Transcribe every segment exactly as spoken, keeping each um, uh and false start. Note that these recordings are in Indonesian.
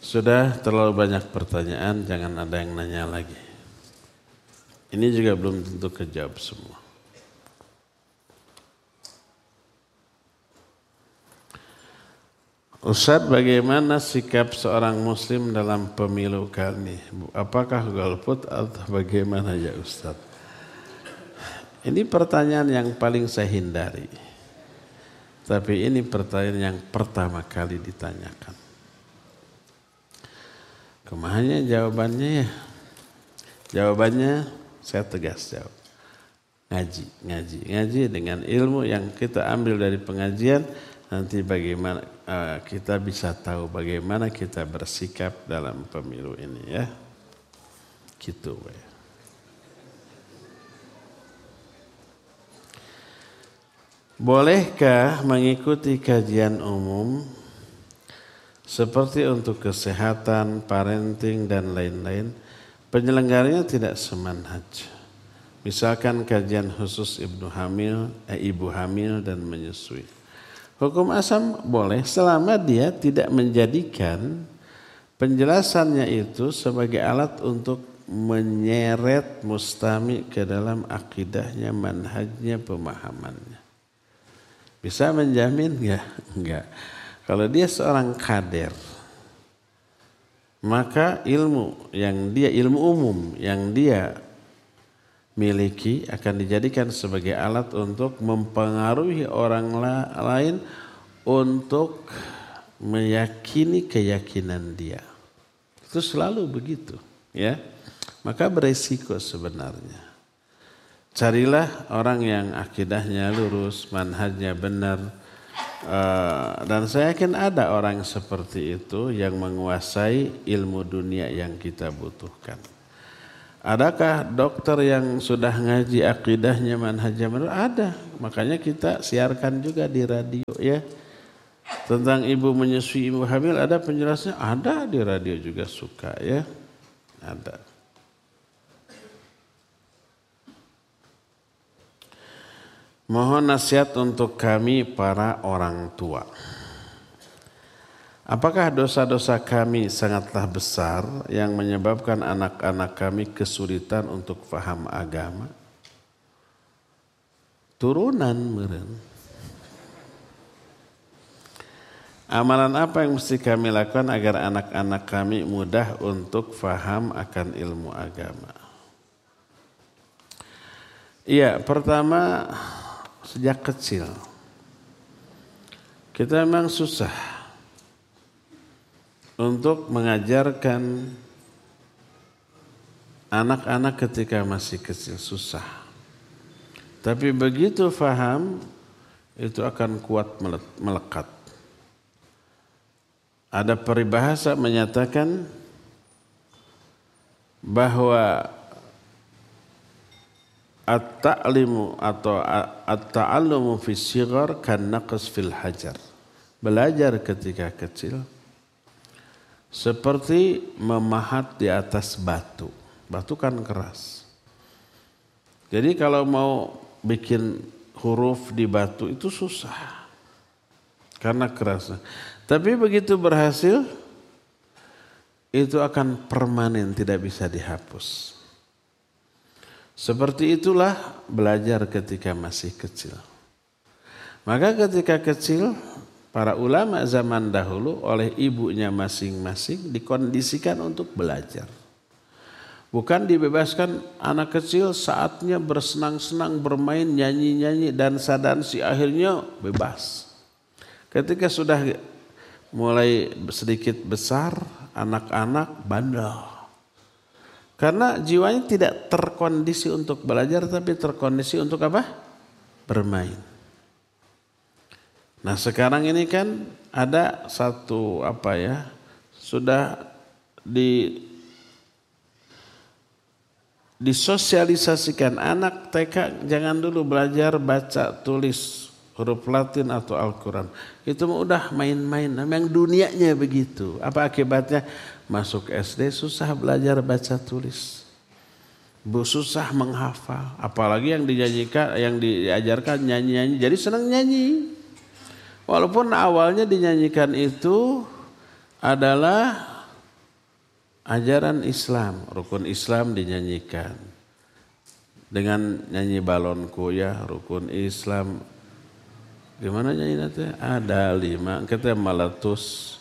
Sudah terlalu banyak pertanyaan, jangan ada yang nanya lagi. Ini juga belum tentu kejawab semua. Ustaz, bagaimana sikap seorang muslim dalam pemilu kali ini? Apakah golput atau bagaimana ya Ustaz? Ini pertanyaan yang paling saya hindari. Tapi ini pertanyaan yang pertama kali ditanyakan. Kemahanya jawabannya ya? Jawabannya saya tegas jawab. Ngaji, ngaji, ngaji dengan ilmu yang kita ambil dari pengajian. Nanti bagaimana uh, kita bisa tahu bagaimana kita bersikap dalam pemilu ini ya. Gitu ya. Bolehkah mengikuti kajian umum seperti untuk kesehatan, parenting dan lain-lain? Penyelenggaranya tidak semanhaj. Misalkan kajian khusus ibu hamil, eh, ibu hamil dan menyusui. Hukum asam boleh selama dia tidak menjadikan penjelasannya itu sebagai alat untuk menyeret mustami ke dalam akidahnya, manhajnya, pemahamannya. Bisa menjamin enggak? Enggak. Kalau dia seorang kader, maka ilmu yang dia ilmu umum yang dia miliki akan dijadikan sebagai alat untuk mempengaruhi orang lain untuk meyakini keyakinan dia. Itu selalu begitu, ya. Maka beresiko sebenarnya. Carilah orang yang akidahnya lurus, manhajnya benar. Uh, dan saya yakin ada orang seperti itu yang menguasai ilmu dunia yang kita butuhkan. Adakah dokter yang sudah ngaji akidahnya, manhajnya benar? Ada. Makanya kita siarkan juga di radio ya. Tentang ibu menyusui, ibu hamil ada penjelasannya, ada di radio juga suka ya. Ada. Mohon nasihat untuk kami para orang tua. Apakah dosa-dosa kami sangatlah besar yang menyebabkan anak-anak kami kesulitan untuk faham agama? Turunan meren. Amalan apa yang mesti kami lakukan agar anak-anak kami mudah untuk faham akan ilmu agama? Iya, pertama sejak kecil kita memang susah untuk mengajarkan anak-anak ketika masih kecil, susah. Tapi begitu faham, itu akan kuat melekat. Ada peribahasa menyatakan bahwa at-ta'limu atau at-ta'allumu fi shighar kan naqs fil hajar. Belajar ketika kecil seperti memahat di atas batu. Batu kan keras. Jadi kalau mau bikin huruf di batu itu susah. Karena keras. Tapi begitu berhasil, itu akan permanen, tidak bisa dihapus. Seperti itulah belajar ketika masih kecil. Maka ketika kecil, para ulama zaman dahulu oleh ibunya masing-masing dikondisikan untuk belajar. Bukan dibebaskan anak kecil saatnya bersenang-senang, bermain, nyanyi-nyanyi, dansa-dansi, akhirnya bebas. Ketika sudah mulai sedikit besar, anak-anak bandel. Karena jiwanya tidak terkondisi untuk belajar, tapi terkondisi untuk apa? Bermain. Nah sekarang ini kan ada satu apa ya, sudah di disosialisasikan anak T K jangan dulu belajar baca tulis huruf Latin atau Al-Quran. Itu udah main-main, memang dunianya begitu. Apa akibatnya? Masuk S D susah belajar baca tulis. Bu susah menghafal, apalagi yang dinyanyikan, yang diajarkan nyanyi-nyanyi, jadi senang nyanyi. Walaupun awalnya dinyanyikan itu adalah ajaran Islam, rukun Islam dinyanyikan. Dengan nyanyi balonku ya, rukun Islam. Gimana nyanyi nanti? Ada lima, kita meletus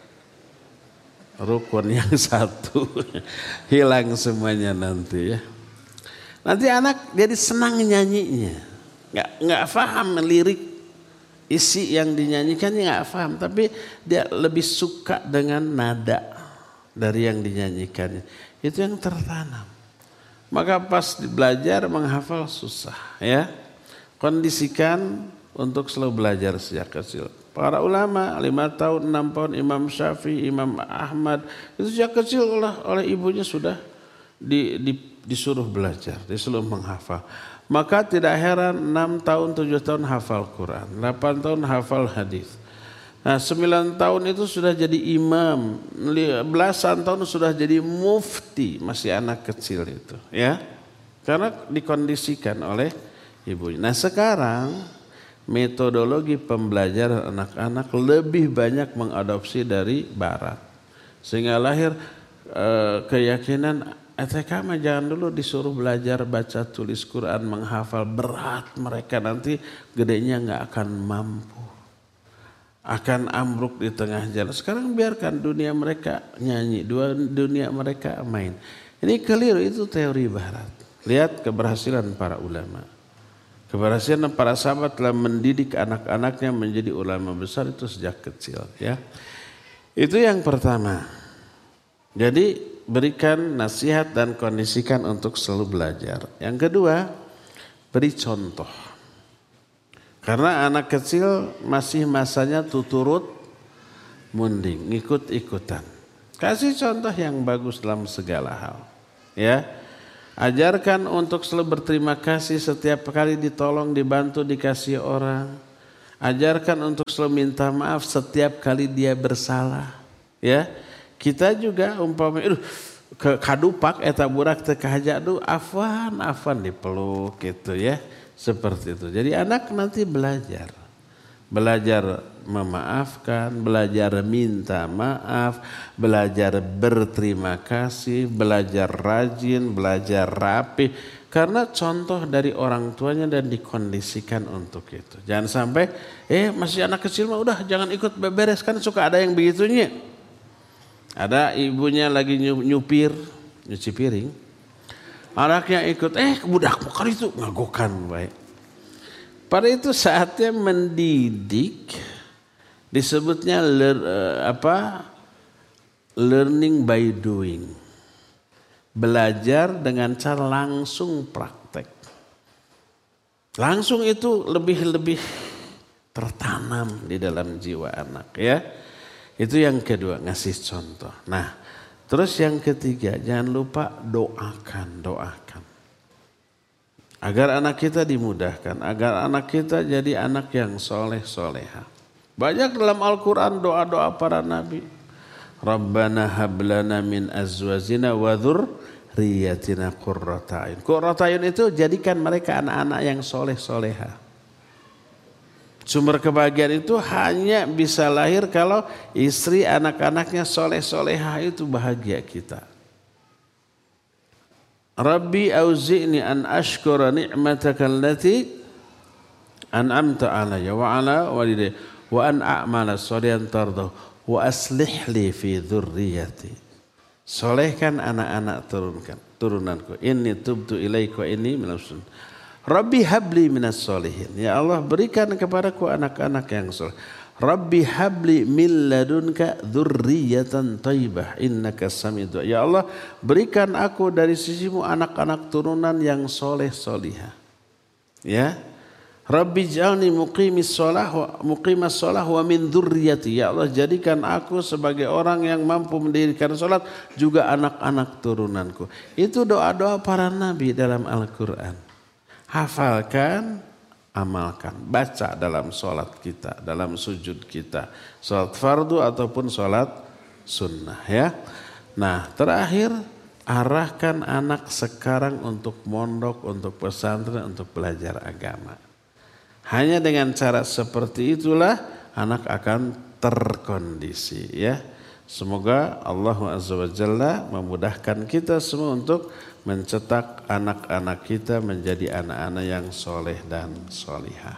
rukun yang satu. Hilang semuanya nanti ya. Nanti anak jadi senang nyanyinya. Nggak, nggak paham lirik isi yang dinyanyikannya, nggak paham. Tapi dia lebih suka dengan nada dari yang dinyanyikannya. Itu yang tertanam. Maka pas belajar menghafal susah ya. Kondisikan untuk selalu belajar sejak kecil. Para ulama lima tahun, enam tahun, Imam Syafi'i, Imam Ahmad itu sejak kecil oleh, oleh ibunya sudah di, di, disuruh belajar, disuruh menghafal. Maka tidak heran enam tahun, tujuh tahun hafal Quran, delapan tahun hafal hadis. Nah sembilan tahun itu sudah jadi imam, belasan tahun sudah jadi mufti, masih anak kecil itu ya. Karena dikondisikan oleh ibunya. Nah sekarang metodologi pembelajaran anak-anak lebih banyak mengadopsi dari barat. Sehingga lahir eh, keyakinan E T K mah jangan dulu disuruh belajar baca tulis Quran, menghafal, berat mereka nanti gedenya nggak akan mampu. Akan ambruk di tengah jalan. Sekarang biarkan dunia mereka nyanyi, dua dunia mereka main. Ini keliru, itu teori barat. Lihat keberhasilan para ulama. Keberhasilan para sahabat telah mendidik anak-anaknya menjadi ulama besar itu sejak kecil ya. Itu yang pertama. Jadi berikan nasihat dan kondisikan untuk selalu belajar. Yang kedua, beri contoh. Karena anak kecil masih masanya tuturut munding, ikut-ikutan. Kasih contoh yang bagus dalam segala hal. Ya, ajarkan untuk selalu berterima kasih setiap kali ditolong, dibantu, dikasih orang. Ajarkan untuk selalu minta maaf setiap kali dia bersalah. Ya, kita juga umpamanya, aduh, ke kadupak eta burak teu kahaja, aduh, afwan, afwan dipeluk gitu ya. Seperti itu. Jadi anak nanti belajar. Belajar memaafkan, belajar minta maaf, belajar berterima kasih, belajar rajin, belajar rapi. Karena contoh dari orang tuanya dan dikondisikan untuk itu. Jangan sampai, eh masih anak kecil mah udah jangan ikut beberes. Kan suka ada yang begitunya. Ada ibunya lagi nyupir, nyuci piring. Anaknya ikut, eh budak bukan itu ngagokan baik. Pada itu saatnya mendidik, disebutnya lear, apa, learning by doing. Belajar dengan cara langsung praktek. Langsung itu lebih-lebih tertanam di dalam jiwa anak ya. Itu yang kedua, ngasih contoh. Nah, terus yang ketiga, jangan lupa doakan, doakan. Agar anak kita dimudahkan, agar anak kita jadi anak yang soleh soleha. Banyak dalam Al-Quran doa-doa para nabi. Rabbana hablana min azwajina wa dzurriyyatina qurrata a'yun. Qurrata a'yun itu jadikan mereka anak-anak yang soleh soleha. Sumber kebahagiaan itu hanya bisa lahir kalau istri anak-anaknya soleh soleha, itu bahagia kita. Rabbi auzi'ni an ashkura ni'mataka allati an'amta alayya wa ala walidayya wa an a'mala shalihan tardahu wa aslih li fi dzurriyyati. Solehkan anak-anak turunkan turunanku. Inni tubtu ilaika wa inni minal muslimin. Rabbi habli minas solihin. Ya Allah, berikan kepadaku anak-anak yang soleh. Rabbi habli min ladunka dzurriyyatan thayyibah innaka sami'ud du'a. Ya Allah, berikan aku dari sisimu anak-anak turunan yang soleh solihah. Ya. Rabbi ij'alni muqimis shalah wa muqimas shalah wa min dzurriyyati. Ya Allah, jadikan aku sebagai orang yang mampu mendirikan salat juga anak-anak turunanku. Itu doa-doa para nabi dalam Al-Qur'an. Hafalkan, amalkan, baca dalam sholat kita, dalam sujud kita, sholat fardu ataupun sholat sunnah ya. Nah terakhir, arahkan anak sekarang untuk mondok, untuk pesantren, untuk belajar agama. Hanya dengan cara seperti itulah anak akan terkondisi ya. Semoga Allah Azza wa Jalla memudahkan kita semua untuk mencetak anak-anak kita menjadi anak-anak yang soleh dan solihah.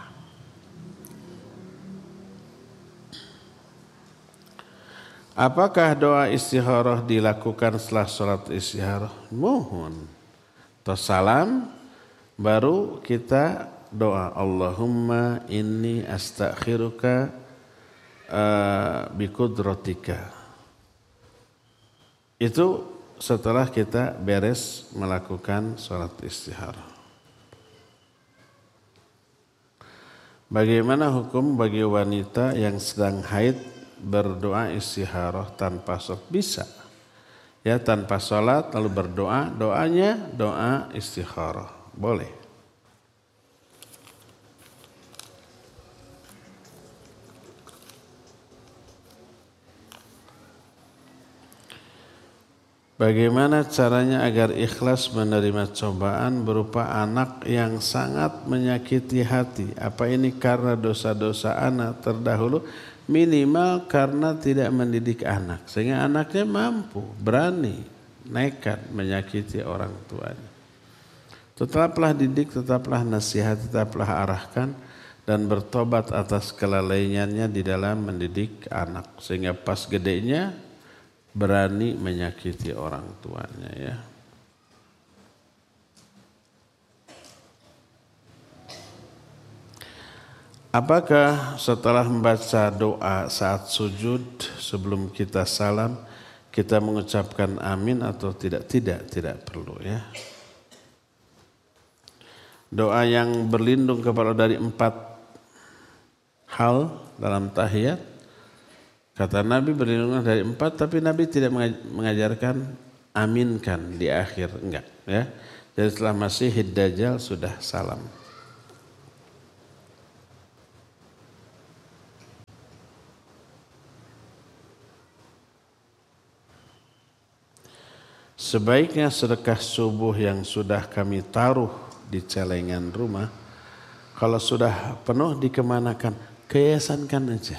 Apakah doa istikharah dilakukan setelah sholat istikharah? Mohon. Atau salam, baru kita doa. Allahumma inni astakhiruka uh, bikudratika. Itu setelah kita beres melakukan sholat istikharah. Bagaimana hukum bagi wanita yang sedang haid berdoa istikharah tanpa sholat? Bisa. Ya, tanpa sholat lalu berdoa, doanya doa istikharah. Boleh. Bagaimana caranya agar ikhlas menerima cobaan berupa anak yang sangat menyakiti hati? Apa ini karena dosa-dosa anak terdahulu? Minimal karena tidak mendidik anak. Sehingga anaknya mampu, berani, nekat menyakiti orang tuanya. Tetaplah didik, tetaplah nasihat, tetaplah arahkan dan bertobat atas kelalaiannya di dalam mendidik anak. Sehingga pas gedenya berani menyakiti orang tuanya ya. Apakah setelah membaca doa saat sujud sebelum kita salam kita mengucapkan amin atau tidak? Tidak, tidak perlu ya. Doa yang berlindung kepada dari empat hal dalam tahiyat. Kata Nabi berlindung dari empat, tapi Nabi tidak mengajarkan aminkan di akhir, enggak ya. Jadi setelah Masihid Dajjal sudah salam. Sebaiknya sedekah subuh yang sudah kami taruh di celengan rumah, kalau sudah penuh dikemanakan? Keyasankan aja.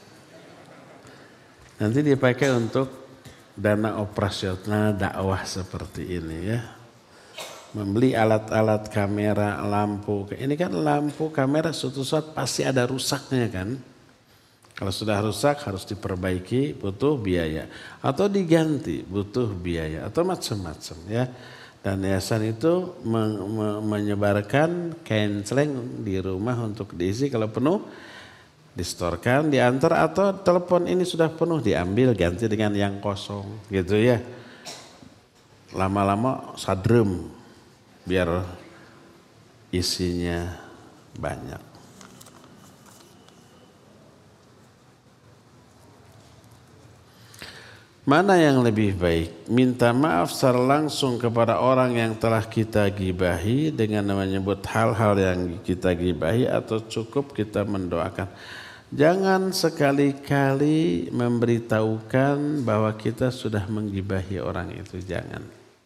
Nanti dipakai untuk dana operasional dakwah seperti ini ya. Membeli alat-alat kamera, lampu. Ini kan lampu, kamera suatu saat pasti ada rusaknya kan. Kalau sudah rusak harus diperbaiki, butuh biaya. Atau diganti, butuh biaya. Atau macam-macam ya. Dan yayasan itu men- men- menyebarkan kain celeng di rumah untuk diisi. Kalau penuh distorkan, diantar, atau telepon ini sudah penuh diambil ganti dengan yang kosong gitu ya. Lama-lama sadrem biar isinya banyak. Mana yang lebih baik? Minta maaf secara langsung kepada orang yang telah kita gibahi dengan menyebut hal-hal yang kita gibahi, atau cukup kita mendoakan? Jangan sekali-kali memberitahukan bahwa kita sudah menggibahi orang itu, jangan.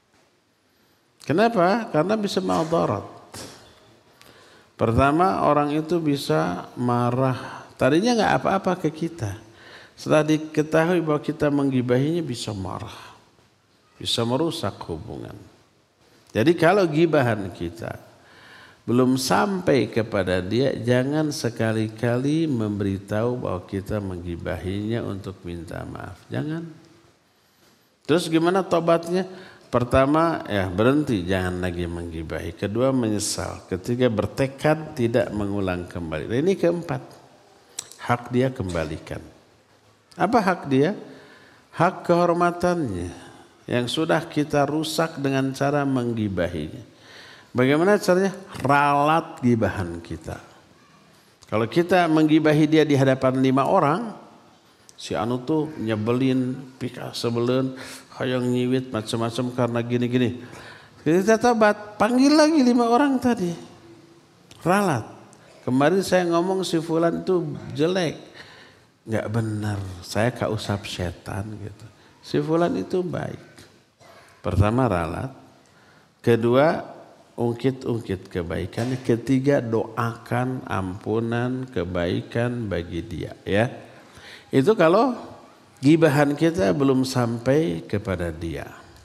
Kenapa? Karena bisa madarat. Pertama, orang itu bisa marah. Tadinya nggak apa-apa ke kita. Setelah diketahui bahwa kita menggibahinya bisa marah. Bisa merusak hubungan. Jadi kalau gibahan kita belum sampai kepada dia, jangan sekali-kali memberitahu bahwa kita menggibahinya untuk minta maaf. Jangan. Terus gimana tobatnya? Pertama, ya berhenti, jangan lagi menggibahi. Kedua, menyesal. Ketiga, bertekad tidak mengulang kembali. Nah, ini keempat, hak dia kembalikan. Apa hak dia? Hak kehormatannya yang sudah kita rusak dengan cara menggibahinya. Bagaimana caranya? Ralat gibahan kita. Kalau kita menggibahi dia di hadapan lima orang, si anu tuh nyebelin, pika sebelun, hayang nyiwit macam-macam karena gini-gini. Kita tobat, panggil lagi lima orang tadi. Ralat. Kemarin saya ngomong si fulan itu jelek. Enggak benar, saya kausap setan gitu. Si fulan itu baik. Pertama ralat. Kedua, ungkit-ungkit kebaikannya. Ketiga, doakan ampunan kebaikan bagi dia ya. Itu kalau gibahan kita belum sampai kepada dia,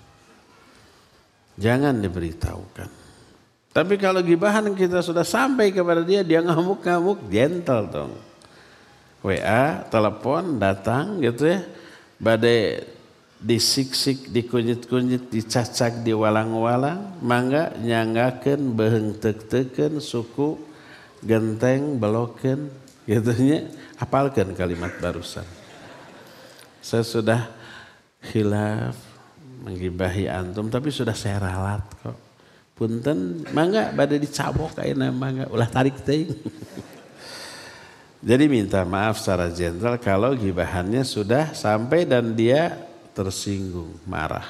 jangan diberitahukan. Tapi kalau gibahan kita sudah sampai kepada dia, dia ngamuk-ngamuk, gentle dong. W A, telepon, datang gitu ya. Badai disiksik, dikunyit-kunyit, dicacak, diwalang-walang. Mangga nyanggakeun, beheung teuk-teukeun, suku, genteng, belokeun. Gitunya, hafalkeun kalimat barusan. Saya sudah khilaf menggibahi antum, tapi sudah saya ralat kok. Punten, mangga bade dicabok ayeuna mangga, ulah tarik teuing. Jadi minta maaf secara jenderal kalau gibahannya sudah sampai dan dia tersinggung, marah.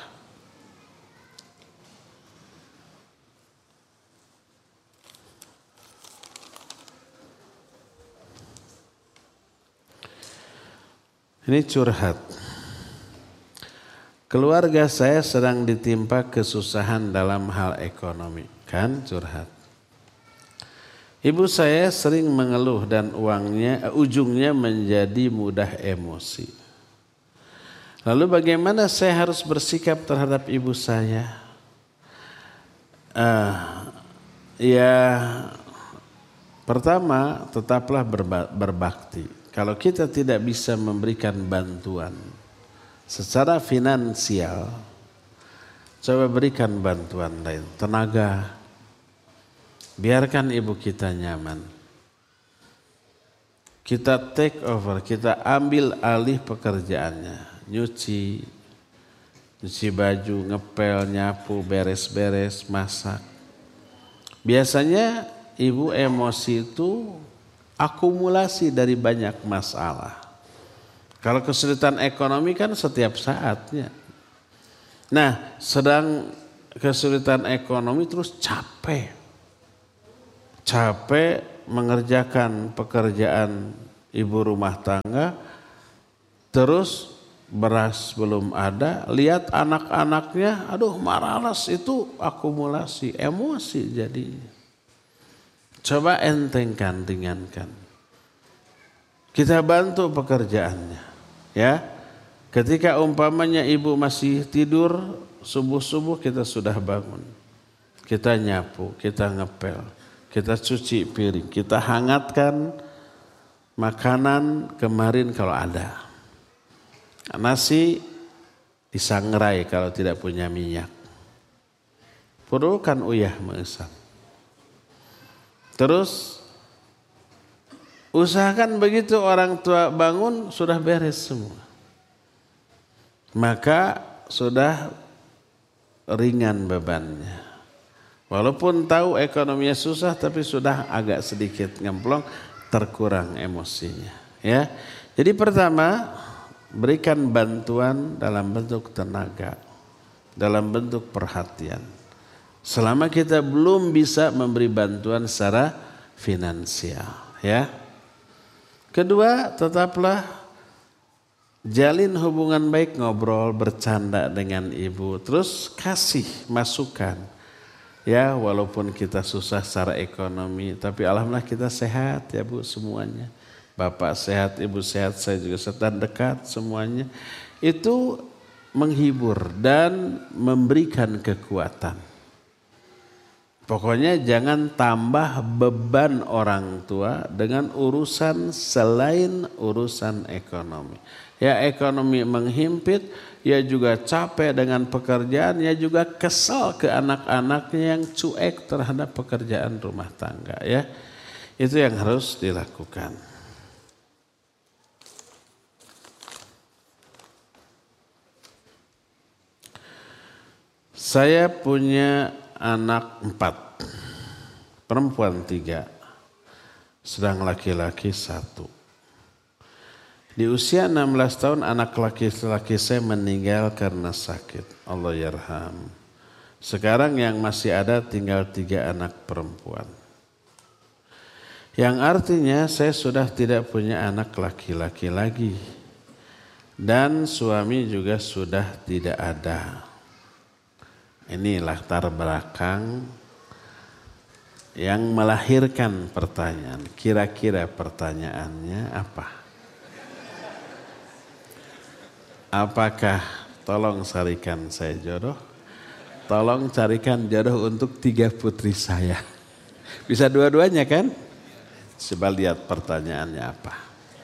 Ini curhat. Keluarga saya sedang ditimpa kesusahan dalam hal ekonomi. Kan curhat. Ibu saya sering mengeluh dan uangnya, ujungnya menjadi mudah emosi. Lalu bagaimana saya harus bersikap terhadap ibu saya? Uh, ya, pertama tetaplah berba- berbakti. Kalau kita tidak bisa memberikan bantuan secara finansial, coba berikan bantuan lain, tenaga. Biarkan ibu kita nyaman. Kita take over, kita ambil alih pekerjaannya. Nyuci, nyuci baju, ngepel, nyapu, beres-beres, masak. Biasanya ibu emosi itu akumulasi dari banyak masalah. Kalau kesulitan ekonomi kan setiap saatnya. Nah, sedang kesulitan ekonomi terus capek. Capek mengerjakan pekerjaan ibu rumah tangga. Terus beras belum ada. Lihat anak-anaknya, aduh malas, itu akumulasi, emosi jadinya. Coba entengkan, ringankan. Kita bantu pekerjaannya. Ya, ketika umpamanya ibu masih tidur, subuh-subuh kita sudah bangun. Kita nyapu, kita ngepel, kita cuci piring, kita hangatkan makanan kemarin kalau ada. Nasi disangrai kalau tidak punya minyak. Perlukan uyah meusap. Terus usahakan begitu orang tua bangun sudah beres semua. Maka sudah ringan bebannya. Walaupun tahu ekonominya susah tapi sudah agak sedikit ngemplong, terkurang emosinya. Ya. Jadi pertama, berikan bantuan dalam bentuk tenaga, dalam bentuk perhatian. Selama kita belum bisa memberi bantuan secara finansial, ya. Kedua, tetaplah jalin hubungan baik, ngobrol, bercanda dengan ibu, terus kasih masukan. Ya, walaupun kita susah secara ekonomi, tapi alhamdulillah kita sehat ya Bu semuanya. Bapak sehat, ibu sehat, saya juga sehat, dekat semuanya. Itu menghibur dan memberikan kekuatan. Pokoknya jangan tambah beban orang tua dengan urusan selain urusan ekonomi. Ya ekonomi menghimpit, ya juga capek dengan pekerjaan, ya juga kesal ke anak-anaknya yang cuek terhadap pekerjaan rumah tangga. Ya, itu yang harus dilakukan. Saya punya anak empat, perempuan tiga, sedang laki-laki satu. Di usia enam belas tahun anak laki-laki saya meninggal karena sakit. Allah yarham. Sekarang yang masih ada tinggal tiga anak perempuan. Yang artinya saya sudah tidak punya anak laki-laki lagi. Dan suami juga sudah tidak ada. Ini latar belakang yang melahirkan pertanyaan. Kira-kira pertanyaannya apa? apakah tolong carikan saya jodoh, tolong carikan jodoh untuk tiga putri saya. Bisa dua-duanya kan? Coba lihat pertanyaannya apa.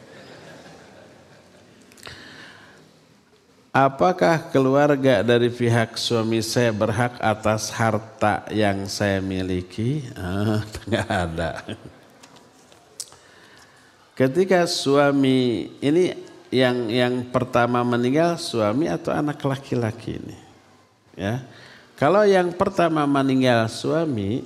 Apakah keluarga dari pihak suami saya berhak atas harta yang saya miliki? Ah, nggak ada. Ketika suami ini yang yang pertama meninggal, suami atau anak laki-laki ini, ya. Kalau yang pertama meninggal suami,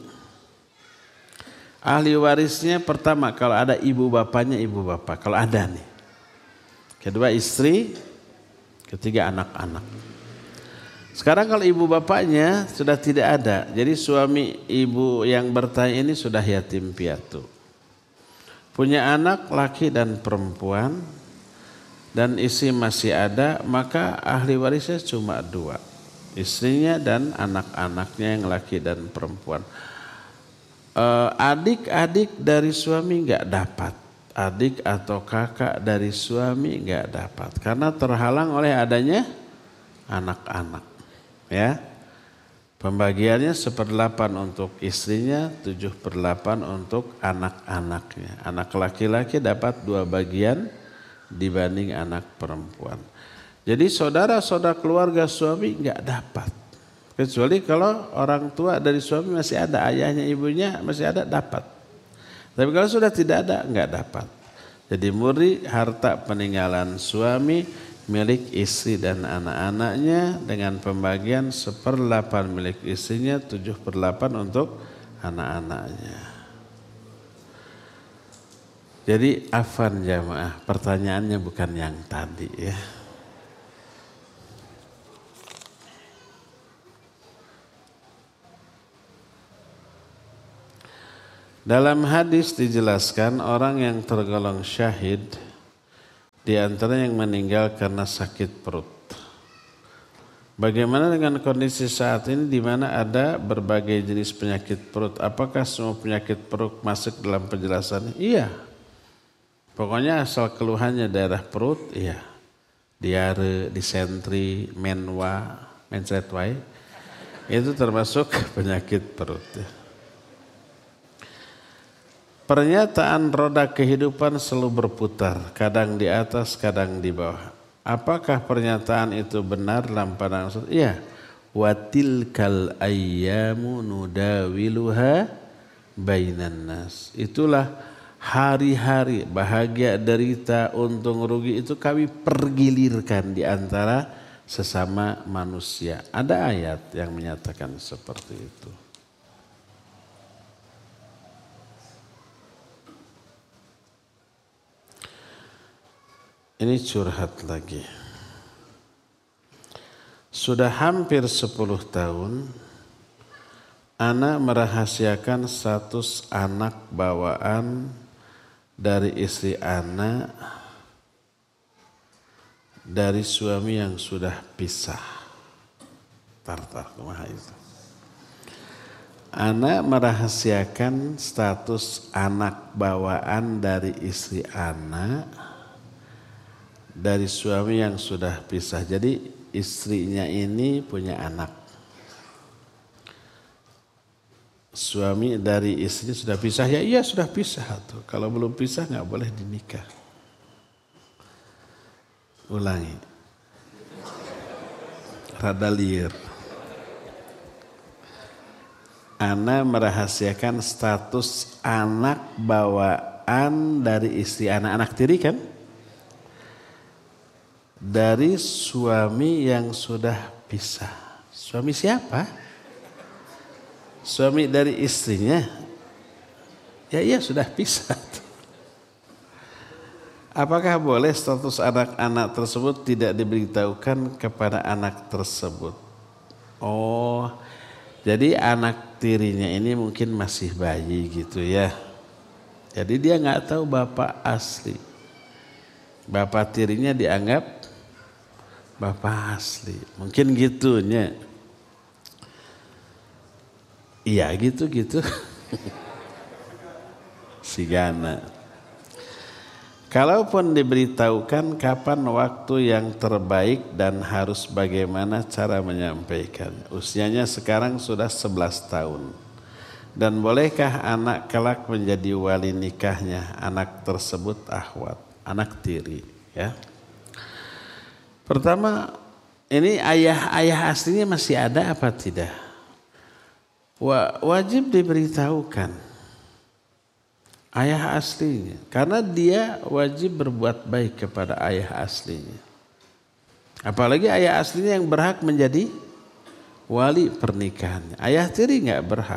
ahli warisnya pertama kalau ada ibu bapaknya ibu bapak, kalau ada nih. Kedua istri, ketiga anak-anak. Sekarang kalau ibu bapaknya sudah tidak ada, jadi suami ibu yang bertanya ini sudah yatim piatu. Punya anak laki dan perempuan dan istri masih ada, maka ahli warisnya cuma dua. Istrinya dan anak-anaknya yang laki dan perempuan. Adik-adik dari suami enggak dapat. Adik atau kakak dari suami enggak dapat. Karena terhalang oleh adanya anak-anak. Ya. Pembagiannya seperdelapan untuk istrinya, tujuh per delapan untuk anak-anaknya. Anak laki-laki dapat dua bagian dibanding anak perempuan. Jadi saudara-saudara keluarga suami enggak dapat. Kecuali kalau orang tua dari suami masih ada, ayahnya ibunya masih ada, dapat. Tapi kalau sudah tidak ada, enggak dapat. Jadi murni harta peninggalan suami milik istri dan anak-anaknya dengan pembagian seperdelapan milik istrinya, tujuh per delapan untuk anak-anaknya. Jadi afan jamaah, pertanyaannya bukan yang tadi ya. Dalam hadis dijelaskan orang yang tergolong syahid di antara yang meninggal karena sakit perut. Bagaimana dengan kondisi saat ini di mana ada berbagai jenis penyakit perut? Apakah semua penyakit perut masuk dalam penjelasan? Iya. Pokoknya asal keluhannya daerah perut, iya. Diare, disentri, menwa, mencretwai, itu termasuk penyakit perut. Ya. Pernyataan roda kehidupan selalu berputar, kadang di atas, kadang di bawah. Apakah pernyataan itu benar dalam pandangan Rasul? Iya. Wa tilkal ayyamu nudawiluha bainan nas. Itulah hari-hari bahagia derita untung rugi itu kami pergilirkan di antara sesama manusia. Ada ayat yang menyatakan seperti itu. Ini curhat lagi. Sudah hampir sepuluh tahun, ana merahasiakan status anak bawaan dari istri ana dari suami yang sudah pisah. Tar-tar, kumaha itu. Ana merahasiakan status anak bawaan dari istri ana dari suami yang sudah pisah. Jadi istrinya ini punya anak. Suami dari istrinya sudah pisah. Ya iya sudah pisah tuh. Kalau belum pisah nggak boleh dinikah. Ulangi. Rada liar. Ana merahasiakan status anak bawaan dari istri ana. Anak tiri kan? Dari suami yang sudah pisah. Suami siapa? Suami dari istrinya. Ya iya sudah pisah. Apakah boleh status anak-anak tersebut tidak diberitahukan kepada anak tersebut? Oh, jadi anak tirinya ini mungkin masih bayi gitu ya. Jadi dia nggak tahu bapak asli. Bapak tirinya dianggap bapak asli, mungkin gitunya. Iya gitu-gitu. Si Gana. Kalaupun diberitahukan kapan waktu yang terbaik dan harus bagaimana cara menyampaikan. Usianya sekarang sudah sebelas tahun. Dan bolehkah anak kelak menjadi wali nikahnya? Anak tersebut akhwat, anak tiri. Ya. Pertama, ini ayah-ayah aslinya masih ada apa tidak? Wajib diberitahukan. Ayah aslinya, karena dia wajib berbuat baik kepada ayah aslinya. Apalagi ayah aslinya yang berhak menjadi wali pernikahannya. Ayah tiri nggak berhak.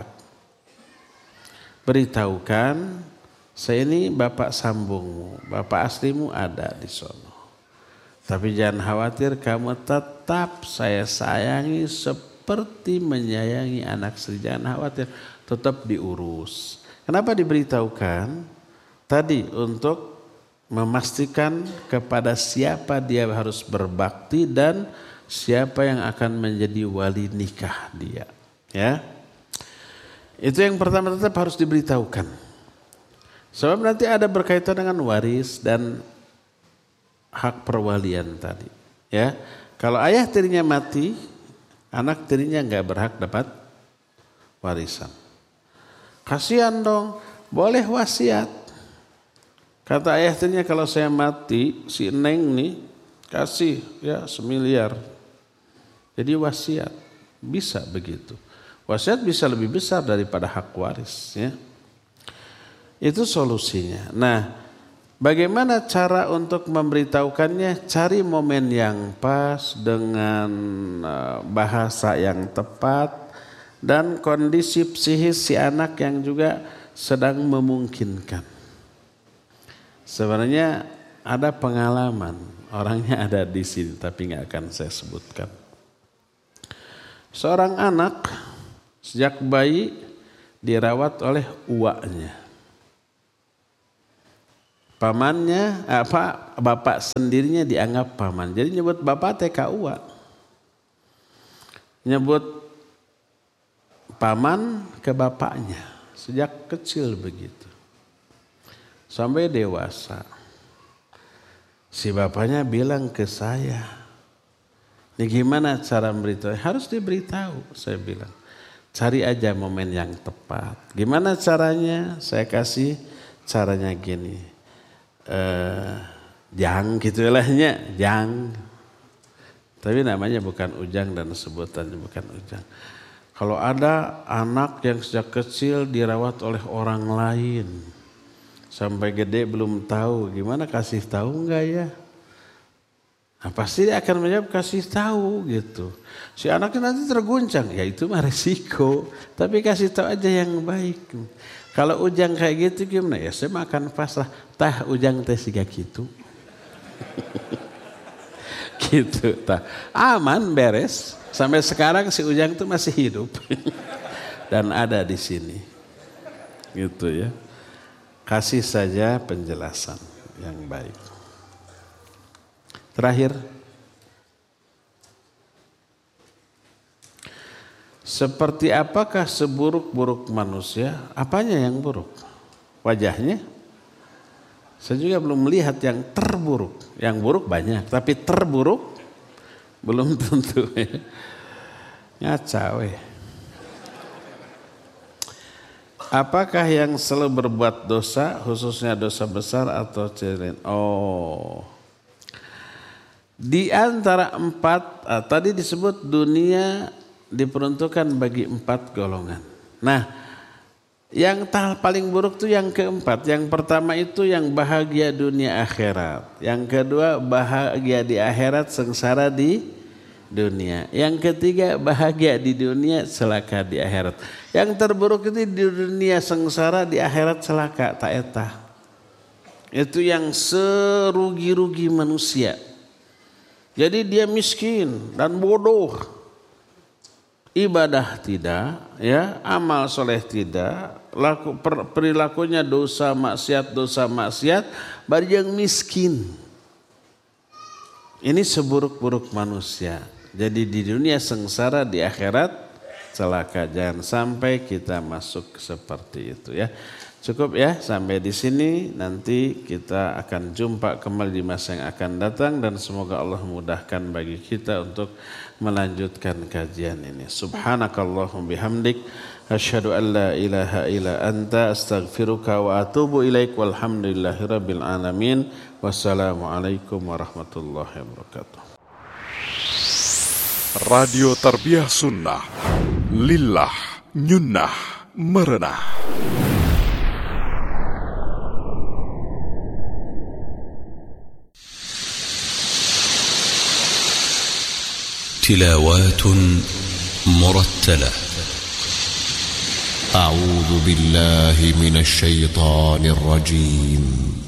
Beritahukan, saya ini bapak sambungmu, bapak aslimu ada di sono. Tapi jangan khawatir, kamu tetap saya sayangi seperti menyayangi anak sendiri. Jangan khawatir, tetap diurus. Kenapa diberitahukan? Tadi untuk memastikan kepada siapa dia harus berbakti dan siapa yang akan menjadi wali nikah dia. Ya, itu yang pertama tetap harus diberitahukan. Sebab nanti ada berkaitan dengan waris dan hak perwalian tadi. Ya, kalau ayah tirinya mati, anak tirinya nggak berhak dapat warisan. Kasihan dong, boleh wasiat. Kata ayah tirinya, kalau saya mati, si Neng nih kasih ya semiliar. Jadi wasiat, bisa begitu. Wasiat bisa lebih besar daripada hak waris. Ya. Itu solusinya. Nah, bagaimana cara untuk memberitahukannya? Cari momen yang pas dengan bahasa yang tepat. Dan kondisi psikis si anak yang juga sedang memungkinkan. Sebenarnya ada pengalaman, orangnya ada di sini tapi nggak akan saya sebutkan. Seorang anak sejak bayi dirawat oleh uaknya. Pamannya, apa bapak sendirinya dianggap paman. Jadi nyebut bapak T K uak. Nyebut paman ke bapaknya sejak kecil begitu sampai dewasa. Si bapaknya bilang ke saya, ini gimana cara memberitahu? Harus diberitahu. Saya bilang, cari aja momen yang tepat. Gimana caranya? Saya kasih caranya gini, eh, jang gitu lahnya, jang. Tapi namanya bukan ujang dan sebutannya bukan ujang. Kalau ada anak yang sejak kecil dirawat oleh orang lain sampai gede belum tahu, gimana kasih tahu enggak ya? Nah, pasti dia akan menjawab kasih tahu gitu. Si anaknya nanti terguncang, ya itu mah resiko. Tapi kasih tahu aja yang baik. Kalau ujang kayak gitu gimana ya? Saya makan pasrah, tah ujang teh siga gitu. Gitu, tah aman beres. Sampai sekarang si Ujang itu masih hidup dan ada di sini, gitu ya. Kasih saja penjelasan yang baik. Terakhir, seperti apakah seburuk-buruk manusia? Apanya yang buruk? Wajahnya? Saya juga belum melihat yang terburuk. Yang buruk banyak, tapi terburuk belum tentu. Ngaca weh. Apakah yang selalu berbuat dosa, khususnya dosa besar atau kecil? Oh, di antara empat, ah, tadi disebut dunia diperuntukkan bagi empat golongan. Nah, yang paling buruk itu yang keempat. Yang pertama itu yang bahagia dunia akhirat. Yang kedua bahagia di akhirat, sengsara di dunia. Yang ketiga bahagia di dunia, celaka di akhirat. Yang terburuk itu di dunia sengsara, di akhirat celaka, tak etah. Itu yang serugi-rugi manusia. Jadi dia miskin dan bodoh. Ibadah tidak, ya, amal soleh tidak, laku, per, perilakunya dosa maksiat, dosa maksiat, baru yang miskin. Ini seburuk-buruk manusia. Jadi di dunia sengsara, di akhirat celaka. Jangan sampai kita masuk seperti itu ya. Cukup ya sampai di sini, nanti kita akan jumpa kembali di masa yang akan datang dan semoga Allah mudahkan bagi kita untuk melanjutkan kajian ini. Subhanakallahumma bihamdik asyhadu an la ilaha illa anta astaghfiruka wa atubu ilaik walhamdulillahirabbil alamin. Wassalamualaikum warahmatullahi wabarakatuh. Radio Tarbiyah Sunnah Lillah Nyunnah Merenah. تلاوات مرتلة. أعوذ بالله من الشيطان الرجيم.